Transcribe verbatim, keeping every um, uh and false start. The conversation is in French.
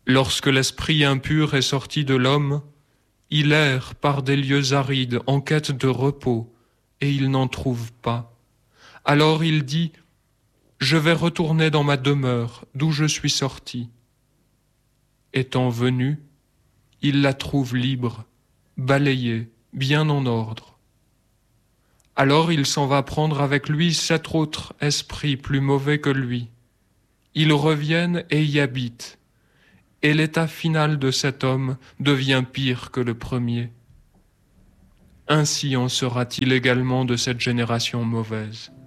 Lorsque l'esprit impur est sorti de l'homme, il erre par des lieux arides en quête de repos, et il n'en trouve pas. Alors il dit, « Je vais retourner dans ma demeure, d'où je suis sorti. » Étant venu, il la trouve libre, balayée, bien en ordre. Alors il s'en va prendre avec lui sept autres esprits plus mauvais que lui. Ils reviennent et y habitent, et l'état final de cet homme devient pire que le premier. Ainsi en sera-t-il également de cette génération mauvaise.